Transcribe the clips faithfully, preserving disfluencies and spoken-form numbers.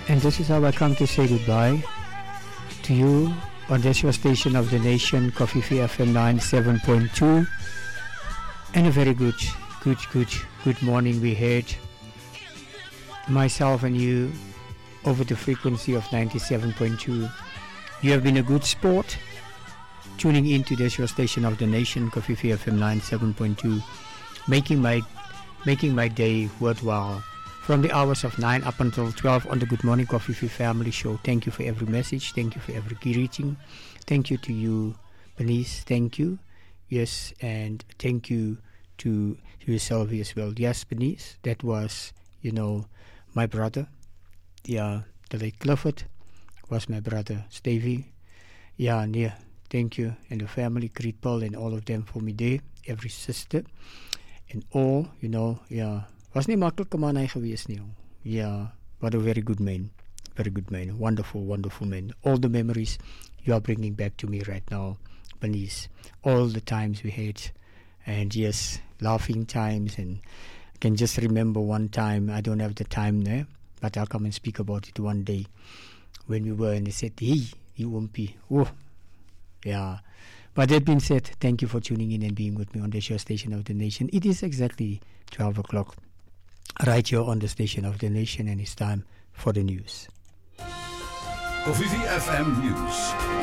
And this is how I come to say goodbye to you on this your station of the nation, Kofifi F M ninety-seven point two. And a very good, good, good, good morning we had. Myself and you over the frequency of ninety-seven point two. You have been a good sport tuning into this your station of the nation, Kofifi F M ninety-seven point two, making my making my day worthwhile from the hours of nine up until twelve on the Good Morning Kofifi Family Show. Thank you for every message. Thank you for every greeting. Thank you to you, Bernice. Thank you. Yes, and thank you to, to you, Sylvie, as well. Yes, Bernice, that was, you know, my brother. Yeah, the late Clifford was my brother, Stevie. Yeah, and yeah, thank you. And the family, Creed Paul, and all of them for me there. Every sister. And all, you know, yeah. Was nie makkelijk om aan hy gewees nie. Yeah, what a very good man. Very good man. Wonderful, wonderful man. All the memories you are bringing back to me right now, Bernice. All the times we had. And yes, laughing times. And I can just remember one time, I don't have the time there, but I'll come and speak about it one day. When we were and they said, hey, you Oompie. Oh, yeah. But that being said, thank you for tuning in and being with me on the show Station of the Nation. It is exactly twelve o'clock right here on the Station of the Nation, and it's time for the news. Kofifi F M News.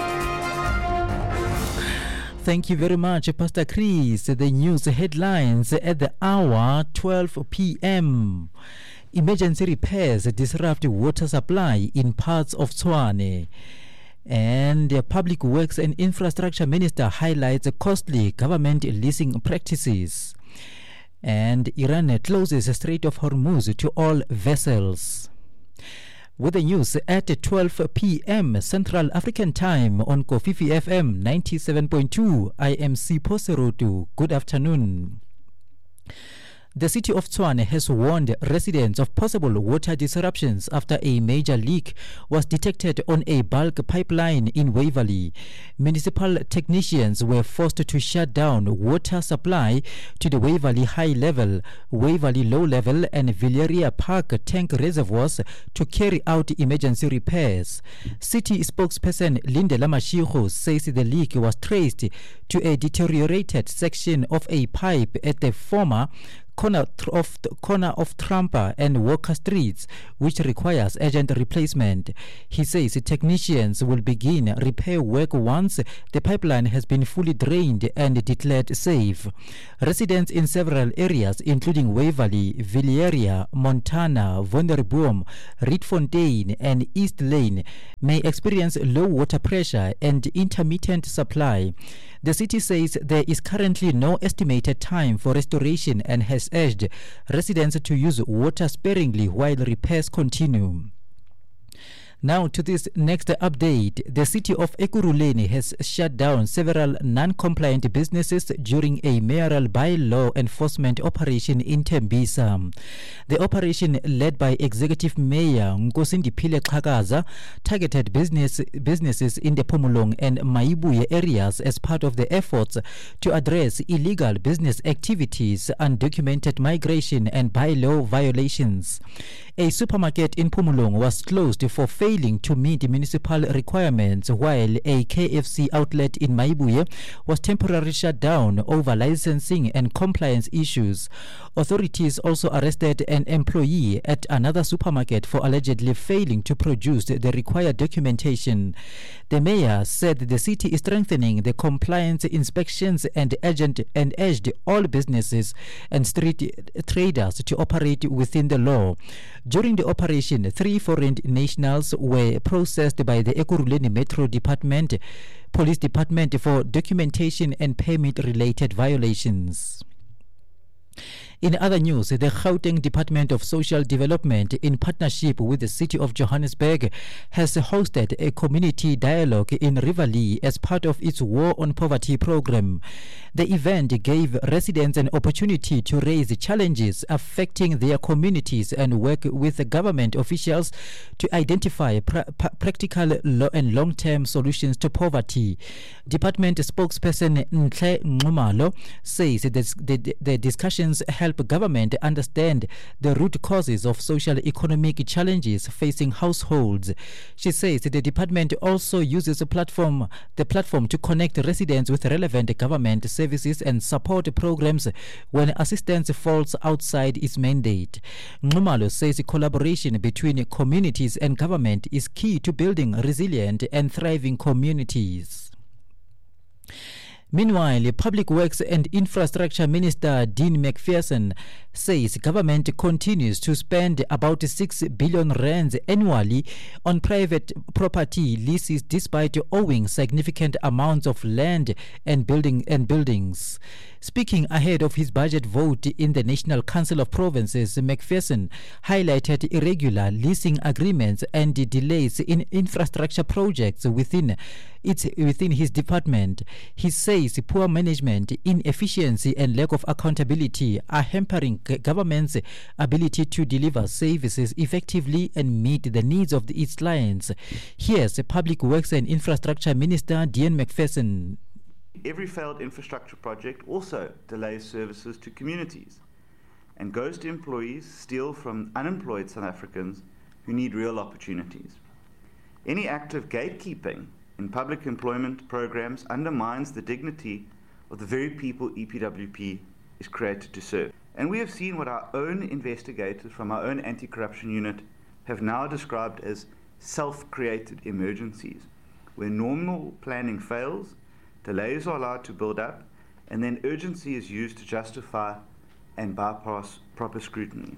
Thank you very much, Pastor Chris. The news headlines at the hour twelve p.m. Emergency repairs disrupt water supply in parts of Tshwane. And the Public Works and Infrastructure Minister highlights costly government leasing practices. And Iran closes the Strait of Hormuz to all vessels. With the news at twelve p.m. Central African Time on Kofifi F M ninety-seven point two, I am Sipho Serotu. Good afternoon. The city of Tshwane has warned residents of possible water disruptions after a major leak was detected on a bulk pipeline in Waverley. Municipal technicians were forced to shut down water supply to the Waverley High Level, Waverley Low Level and Villeria Park tank reservoirs to carry out emergency repairs. City spokesperson Lindela Mashigo says the leak was traced to a deteriorated section of a pipe at the former corner of corner of Trampa and Walker Streets, which requires urgent replacement. He says technicians will begin repair work once the pipeline has been fully drained and declared safe. Residents in several areas, including Waverley, Villeria, Montana, Vonderboom, Rietfontein, and East Lane, may experience low water pressure and intermittent supply. The city says there is currently no estimated time for restoration and has urged residents to use water sparingly while repairs continue. Now to this next update. The city of Ekurhuleni has shut down several non-compliant businesses during a mayoral by-law enforcement operation in Tembisa. The operation, led by Executive Mayor Nkosindipile Xhakaza, targeted business businesses in the Phomolong and Maibuye areas as part of the efforts to address illegal business activities, undocumented migration and by-law violations. A supermarket in Phomolong was closed for failing to meet municipal requirements, while a K F C outlet in Maibuye was temporarily shut down over licensing and compliance issues. Authorities also arrested an employee at another supermarket for allegedly failing to produce the required documentation. The mayor said the city is strengthening the compliance inspections and urgent and urged all businesses and street traders to operate within the law. During the operation, three foreign nationals were processed by the Ekurhuleni Metro Department, Police Department for documentation and permit-related violations. In other news, the Gauteng Department of Social Development, in partnership with the City of Johannesburg, has hosted a community dialogue in Riverlea as part of its War on Poverty program. The event gave residents an opportunity to raise challenges affecting their communities and work with government officials to identify pra- pra- practical lo- and long-term solutions to poverty. Department spokesperson Ntle Ngumalo says that the, the discussions held help government understand the root causes of social economic challenges facing households. She says the department also uses a platform, the platform to connect residents with relevant government services and support programs when assistance falls outside its mandate. Nxumalo says collaboration between communities and government is key to building resilient and thriving communities. Meanwhile, Public Works and Infrastructure Minister Dean McPherson says government continues to spend about six billion rands annually on private property leases despite owing significant amounts of land and building and buildings. Speaking ahead of his budget vote in the National Council of Provinces, McPherson highlighted irregular leasing agreements and delays in infrastructure projects within its within his department. He says poor management, inefficiency and lack of accountability are hampering g- government's ability to deliver services effectively and meet the needs of the, its clients. Here's Public Works and Infrastructure Minister Dean McPherson. Every failed infrastructure project also delays services to communities, and ghost employees steal from unemployed South Africans who need real opportunities. Any act of gatekeeping in public employment programs undermines the dignity of the very people E P W P is created to serve. And we have seen what our own investigators from our own anti-corruption unit have now described as self-created emergencies, where normal planning fails, delays are allowed to build up, and then urgency is used to justify and bypass proper scrutiny.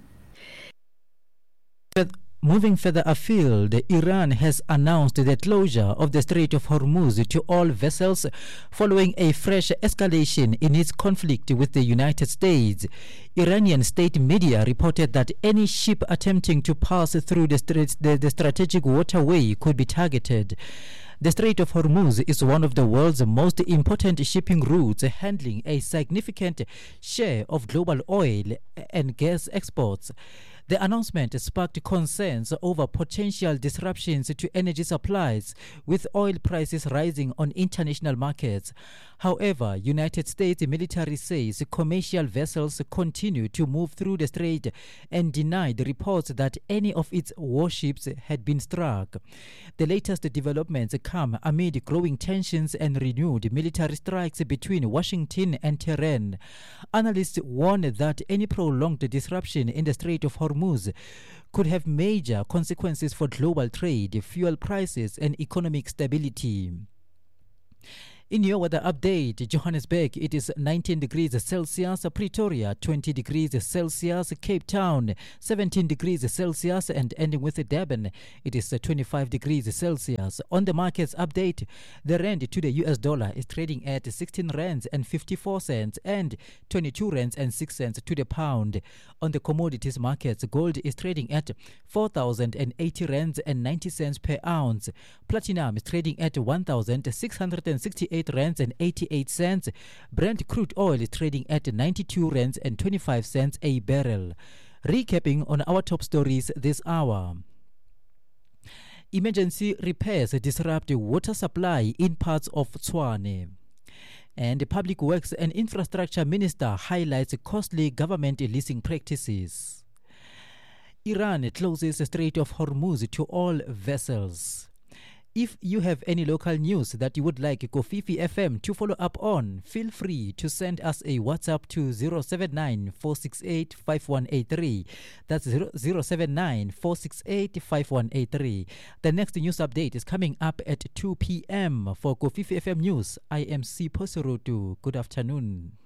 But moving further afield, Iran has announced the closure of the Strait of Hormuz to all vessels following a fresh escalation in its conflict with the United States. Iranian state media reported that any ship attempting to pass through the, strait, the, the strategic waterway could be targeted. The Strait of Hormuz is one of the world's most important shipping routes, handling a significant share of global oil and gas exports. The announcement sparked concerns over potential disruptions to energy supplies, with oil prices rising on international markets. However, United States military says commercial vessels continue to move through the strait and denied reports that any of its warships had been struck. The latest developments come amid growing tensions and renewed military strikes between Washington and Tehran. Analysts warn that any prolonged disruption in the Strait of Hormuz could have major consequences for global trade, fuel prices, and economic stability. In your weather update, Johannesburg, it is nineteen degrees Celsius, Pretoria, twenty degrees Celsius, Cape Town, seventeen degrees Celsius, and ending with Durban, it is twenty-five degrees Celsius. On the markets update, the rand to the U S dollar is trading at sixteen rands and fifty-four cents and twenty-two rands and six cents to the pound. On the commodities markets, gold is trading at four thousand eighty rands and ninety cents per ounce. Platinum is trading at one thousand six hundred sixty-eight rands and eighty-eight cents. Brent crude oil is trading at ninety-two rands and twenty-five cents a barrel. Recapping on our top stories this hour. Emergency repairs disrupt water supply in parts of Tshwane. And the Public Works and Infrastructure Minister highlights costly government leasing practices. Iran closes the Strait of Hormuz to all vessels. If you have any local news that you would like Kofifi F M to follow up on, feel free to send us a WhatsApp to zero seven nine, four six eight, five one eight three. That's zero seven nine, four six eight, five one eight three. The next news update is coming up at two p.m. For Kofifi F M News, I am C. Poserotu. Good afternoon.